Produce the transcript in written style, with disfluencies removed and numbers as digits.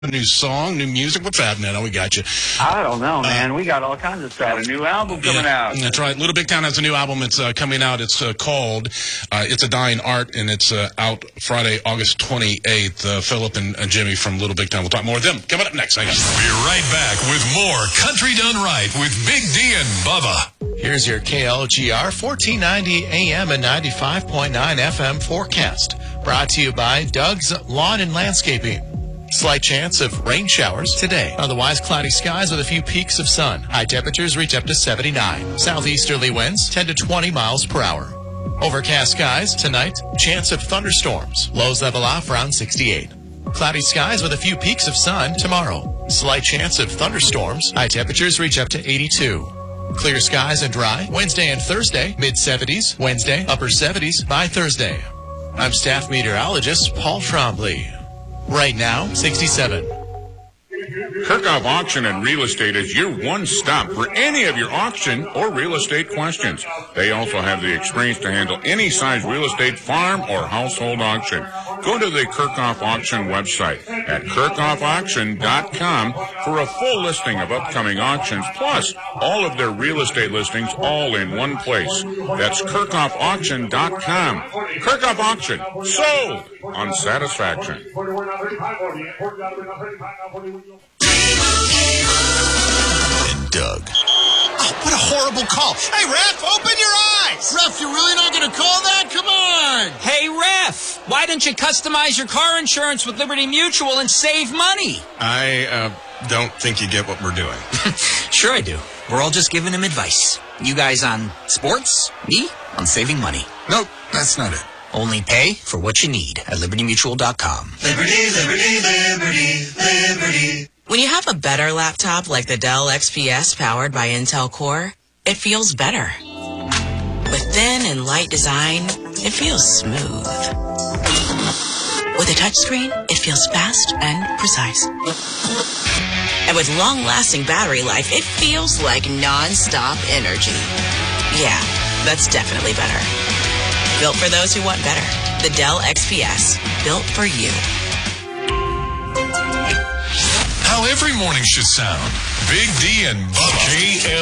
A new song, new music. What's happening? We got you. I don't know, man. We got all kinds of stuff. A new album coming out. That's right. Little Big Town has a new album. It's coming out. It's called It's a Dying Art, and it's out Friday, August 28th. Philip and Jimmy from Little Big Town. We'll talk more with them. Coming up next. Hang on. We're right back with more Country Done Right with Big D and Bubba. Here's your KLGR 1490 AM and 95.9 FM forecast. Brought to you by Doug's Lawn and Landscaping. Slight chance of rain showers today. Otherwise, cloudy skies with a few peaks of sun. High temperatures reach up to 79. Southeasterly winds 10 to 20 miles per hour. Overcast skies tonight. Chance of thunderstorms. Lows level off around 68. Cloudy skies with a few peaks of sun tomorrow. Slight chance of thunderstorms. High temperatures reach up to 82. Clear skies and dry. Wednesday and Thursday, mid-70s. Wednesday, upper 70s by Thursday. I'm staff meteorologist Paul Trombley. Right now, 67. Kirkhoff Auction and Real Estate is your one stop for any of your auction or real estate questions. They also have the experience to handle any size real estate, farm, or household auction. Go to the Kirkhoff Auction website at kirkhoffauction.com for a full listing of upcoming auctions, plus all of their real estate listings all in one place. That's kirkhoffauction.com. Kirkhoff Auction, sold on satisfaction. And Doug. Oh, what a horrible call. Hey, ref, open your eyes. Ref, you're really not going to call that? Come on. Hey, ref, why don't you customize your car insurance with Liberty Mutual and save money? I don't think you get what we're doing. Sure I do. We're all just giving him advice. You guys on sports, me on saving money. Nope, that's not it. Only pay for what you need at libertymutual.com. Liberty, liberty, liberty, liberty. When you have a better laptop like the Dell XPS powered by Intel Core, it feels better. With thin and light design, it feels smooth. With a touchscreen, it feels fast and precise. And with long-lasting battery life, it feels like non-stop energy. Yeah, that's definitely better. Built for those who want better. The Dell XPS. Built for you. How every morning should sound. Big D and Bubba.